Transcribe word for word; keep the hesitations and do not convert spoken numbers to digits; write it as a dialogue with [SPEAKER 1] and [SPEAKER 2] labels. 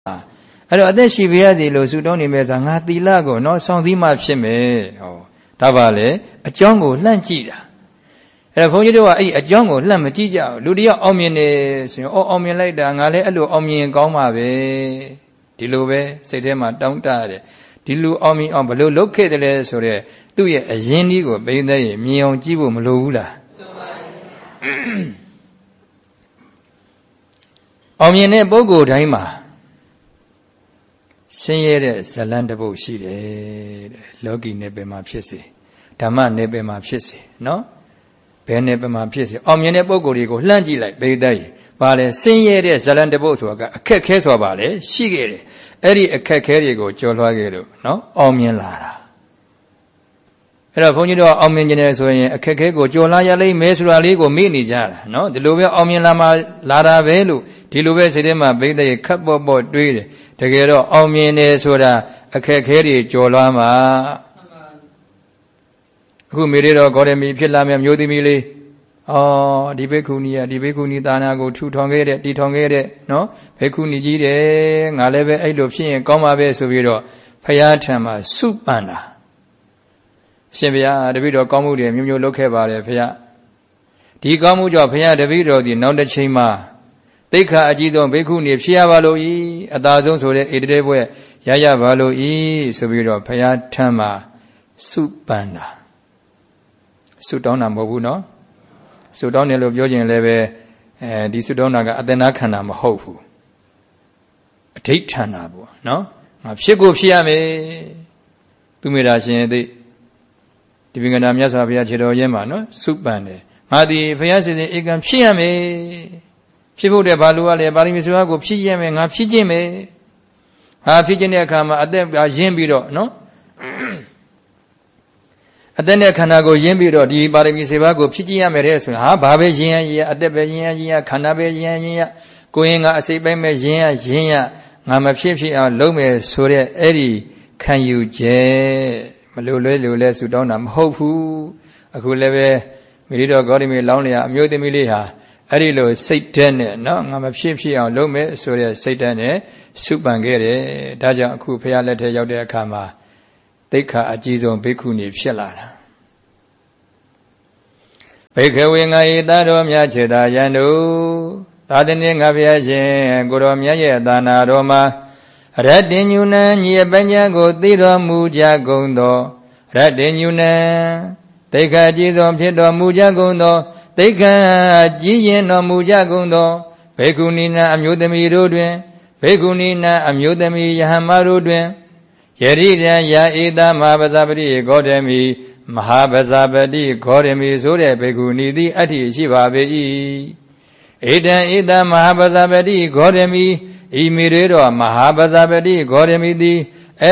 [SPEAKER 1] အဲ့တော့အသက်ရှိပြရစီလို့ဆုတောင်းနေမဲ့ဆိုငါသီလကိုနော်ဆောင်စည်းမှဖြစ်မယ်ဟောဒါပါလေအကြောင်းကိုလှမ်းကြည့်တာအဲ့တော့ဘုန်းကြီးတို့ကအဲ့အကြောင်းကိုလှမ်းမကြည့်ကြဘူးလူတယောက်အောင်မြင်နေဆိုရင်အော်အောင်မြင်လိုက်တာငါလည်းအဲ့လိုအောင်မြင်ကောင်းပါပဲဒီလိုပဲစိတ်ထဲမှာတောင်းတရတယ်ဒီလူအောင်မြင်အောင်ဘယ်လိုလုပ်ခဲ့တယ်လဲဆိုတော့သူ့ရဲ့အရင်းကြီးကိုပိသက်ရင်မြင်အောင်ကြည့်ဖို့မလိုဘူးလားအောင်မြင်တဲ့ပုဂ္ဂိုလ်တိုင်းမှာဆင်းရဲတဲ့ဇလံတစ်ပုဒ်ရှိတယ်တဲ့လောကီနယ်ပယ်မှာဖြစ်စေဓမ္မနယ်ပယ်မှာဖြစ်စေနော်ဘယ်နယ်ပယ်မှာဖြစ်စေအောင်မြင်တဲ့ပုဂ္ဂိုလ်တွေကိုလှမ်းကြည့်လိုက်ပိသက်ရင်ပါလေဆင်းရဲတဲ့ဇလံတစ်ပုဒ်ဆိုတာကအခက်ခဲဆိုပါလေရှိခဲ့တယ်အဲ့ဒီအခက်ခဲတွေကိုကျော်လွှားခဲ့လို့နော်အောင်မြင်လာတာအဲ့တော့ဘုန်းကြီးတို့အောင်မြင်ခြင်းနဲ့ဆိုရင်အခက်ခဲကိုကျော်လွှားရလိမ့်မယ်ဆိုတာလေးကိုမေ့နေကြတာနော်ဒီလိုပဲအောင်မြင်လာမှလာတာပဲလို့ဒီလိုပဲစိတ်ထဲမှာပိသက်ခတ်ပေါ့ပေါ့တွေးတယ်တကယ်တော့အောင်မြင်တယ်ဆိုတာအခက်ခဲတွေကျော်လွှားမှာအခုမေရီတော်ဂေါရမီဖြစ်လာမယ့်မျိုးသမီးလေးအော်ဒီဘိက္ခုနီကဒီဘိက္ခုနီသာနာကိုထူထောင်ခဲ့တဲ့တည်ထောင်ခဲ့တဲ့နော်ဘိက္ခုနီကြီးတယ်ငါလည်းပဲအဲ့လိုဖြစ်ရင်ကောင်းပါပဲဆိုပြီးတော့ဖရာထံမှာစုပန်တာအရှင်ဘုရားတပည့်တော်ကောင်းမှုတွေမျိုးမျိုးလုပ်ခဲ့ပါတယ်ဖရာဒီကောင်းမှုကြောင့်ဖရာတပည့်တော်ဒီနောက်တစ်ချိန်မှာသိက္ခာအကြီးဆုံးဘိက္ခုနီဖြစ်ရပါလို့ဤအသာဆုံးဆိုတဲ့ဧတရေဘွဲ့ရရပါလို့ဤဆိုပြီးတော့ဖရာထံမှာစုပန်တာစုတောင်းတာမဟုတ်ဘူးနော်စုတောင်းတယ်လို့ပြောခြင်းလည်းပဲအဲဒီစုတောင်းတာကအတ္တနာခန္ဓာမဟုတ်ဘူးအဋိဋ္ဌာဏပေါ့နော်ငါဖြစ်ကိုဖြစ်ရမယ်သူမေတ္တာရှင်သိဒီပင်ကနာမြတ်စွာဘုရားခြေတော်ရင်းမှာနော်စုပန်တယ်ငါဒီဘုရားရှင်ဧကံဖြစ်ရမယ်ဖြစ်ဖို့တဲ့ဘာလို့ ਆ လဲပါရမီစွာကိုဖြစ်ရမယ်ငါဖြစ်ခြင်းပဲဟာဖြစ်ခြင်းတဲ့အခါမှာအသက်ရင်းပြီးတော့နော်အသက်နဲ့ခန္ဓာကိုရင်းပြီးတော့ဒီပါရမီစေပါကိုဖြစ်ကြည့်ရမယ်တဲ့ဆိုရင်ဟာဘာပဲရင်းရရအသက်ပဲရင်းရရင်းရခန္ဓာပဲရင်းရရင်းရကိုရင်ကအစိတ်ပိုင်းပဲရင်းရရင်းရငါမဖြစ်ဖြစ်အောင်လုပ်မယ်ဆိုတဲ့အဲ့ဒီခံယူချက်မလိုလွဲလိုလဲဆူတောင်းတာမဟုတ်ဘူးအခုလည်းပဲမိရိတော်ဂေါရမီလောင်းလျာအမျိုးသမီးလေးဟာအဲ့ဒီလိုစိတ်ဓာတ်နဲ့နော်ငါမဖြစ်ဖြစ်အောင်လုပ်မယ်ဆိုတဲ့စိတ်ဓာတ်နဲ့စုပန်ခဲ့တယ်ဒါကြောင့်အခုဖရာလက်ထက်ရောက်တဲ့အခါမှာသိက္ခာအကြီးဆုံးဘိက္ခုနီဖြစ်လာတာဘိက္ခဝေငါဤသာတော်မြတ်ခြေသာယံတို့သာတနေ့ငါဘုရားရှင်ကိုတော်မြတ်ရဲ့သာနာတော်မှာရတ္တိညုနံညီအပညာကိုသိတော်မူကြကုန်သောရတ္တိညုနံသိက္ခာအကြီးဆုံးဖြစ်တော်မူကြကုန်သောသိက္ခာကြီးရင်တော်မူကြကုန်သောဘိက္ခုနီနာအမျိုးသမီးတို့တွင်ဘိက္ခုနီနာအမျိုးသမီးယဟမတို့တွင်ယရိတံယာဧတမဟာပဇာပတိဂေါတမီမဟာပဇာပတိဂေါတမီဆိုတဲ့ဘိက္ခုနီသည်အဋ္ဌိရှိပါပေ၏ဧတံဧတမဟာပဇာပတိဂေါတမီဤမိရေတော်မဟာပဇာပတိဂေါတမီသည်